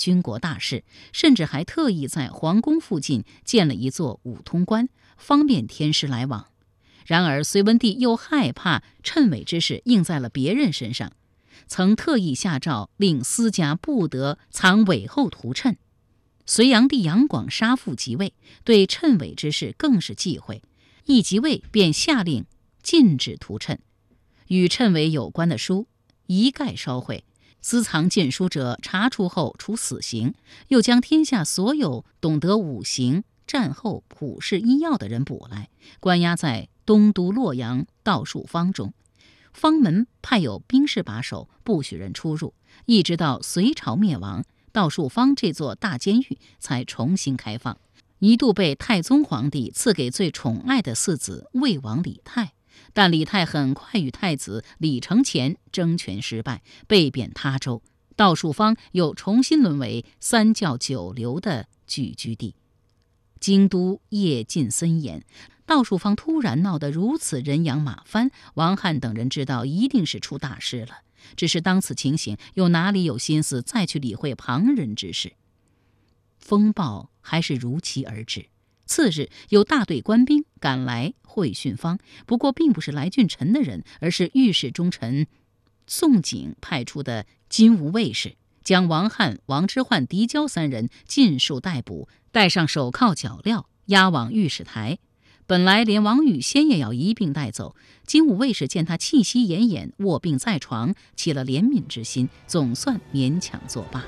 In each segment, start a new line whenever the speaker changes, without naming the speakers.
军国大事，甚至还特意在皇宫附近建了一座五通关，方便天师来往。然而隋文帝又害怕谶纬之事应在了别人身上，曾特意下诏令私家不得藏伪后图谶。隋炀帝杨广杀父即位，对谶纬之事更是忌讳，一即位便下令禁止图谶，与谶纬有关的书一概烧毁，私藏禁书者查处后处死刑，又将天下所有懂得五行、战后普世医药的人捕来，关押在东都洛阳道术坊中。坊门派有兵士把守，不许人出入，一直到隋朝灭亡，道术坊这座大监狱才重新开放。一度被太宗皇帝赐给最宠爱的四子魏王李泰，但李泰很快与太子李承乾争权失败，被贬他州。道术坊又重新沦为三教九流的聚居地。京都夜禁森严，道术坊突然闹得如此人仰马翻，王翰等人知道一定是出大事了。只是当此情形，又哪里有心思再去理会旁人之事？风暴还是如期而至。次日，有大队官兵赶来会训坊，不过并不是来俊臣的人，而是御史中丞宋璟派出的金吾卫士，将王翰、王之涣、狄交三人尽数逮捕，带上手铐脚镣，押往御史台。本来连王语先也要一并带走，金吾卫士见他气息奄奄，卧病在床，起了怜悯之心，总算勉强作罢。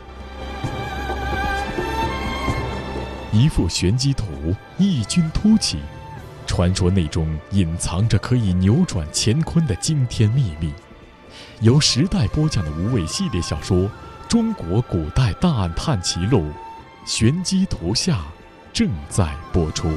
一副玄机图，异军突起，传说内中隐藏着可以扭转乾坤的惊天秘密。由时代播讲的无畏系列小说《中国古代大案探奇录》，玄机图下正在播出。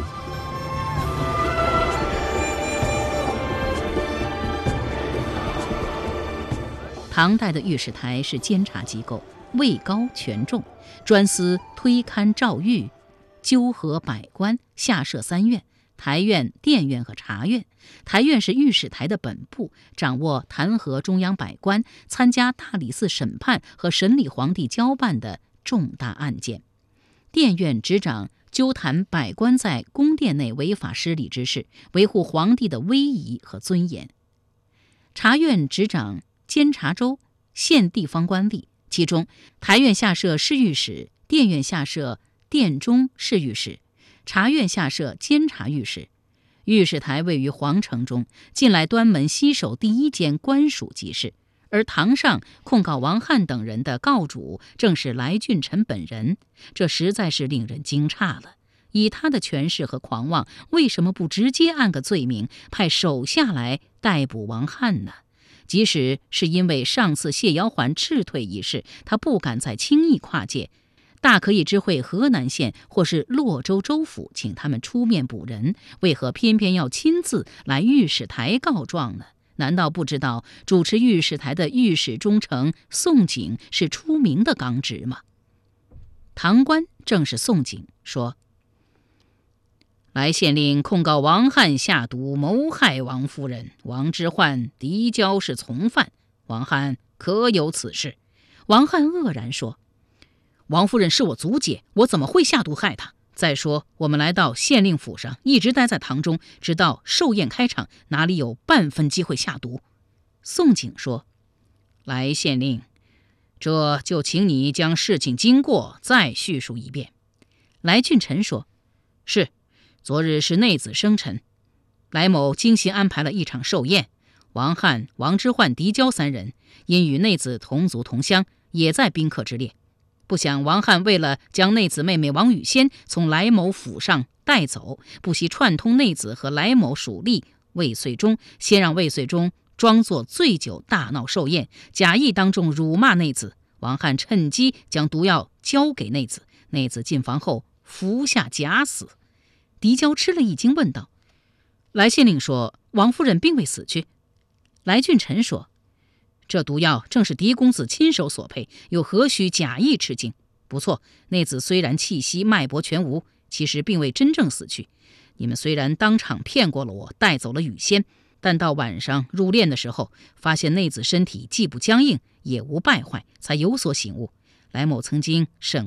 唐代的御史台是监察机构，位高权重，专司推勘诏狱，纠合百官，下设三院：台院、殿院和察院。台院是御史台的本部，掌握弹劾中央百官，参加大理寺审判和审理皇帝交办的重大案件。殿院执掌纠弹百官在宫殿内违法失礼之事，维护皇帝的威仪和尊严。察院执掌监察州县地方官吏，其中台院下设侍御史，殿院下设殿中侍御史，察院下设监察御史。御史台位于皇城中，近来端门西首第一间官署集市。而堂上控告王翰等人的告主正是来俊臣本人，这实在是令人惊诧了。以他的权势和狂妄，为什么不直接按个罪名，派手下来逮捕王翰呢？即使是因为上次谢尧桓斥退一事，他不敢再轻易跨界，大可以知会河南县或是洛州州府，请他们出面捕人，为何偏偏要亲自来御史台告状呢？难道不知道主持御史台的御史中丞宋璟是出名的刚直吗？堂官正是宋璟说：来县令控告王翰下毒谋害王夫人，王之涣、狄交是从犯，王翰可有此事？王翰愕然说：王夫人是我族姐，我怎么会下毒害她？再说我们来到县令府上，一直待在堂中，直到寿宴开场，哪里有半分机会下毒？宋璟说：来县令，这就请你将事情经过再叙述一遍。来俊臣说：是，昨日是内子生辰，来某精心安排了一场寿宴，王翰、王之涣、狄交三人因与内子同族同乡，也在宾客之列。不想王翰为了将内子妹妹王语仙从来某府上带走，不惜串通内子和来某属吏魏遂忠，先让魏遂忠装作醉酒大闹寿宴，假意当众辱骂内子。王翰趁机将毒药交给内子，内子进房后服下假死。狄交吃了一惊，问道：来县令说王夫人并未死去。来俊臣说：这毒药正是狄公子亲手所配，又何须假意吃惊？不错，内子虽然气息脉搏全无，其实并未真正死去。你们虽然当场骗过了我，带走了雨仙，但到晚上入殓的时候，发现内子身体既不僵硬，也无败坏，才有所醒悟。来某曾经审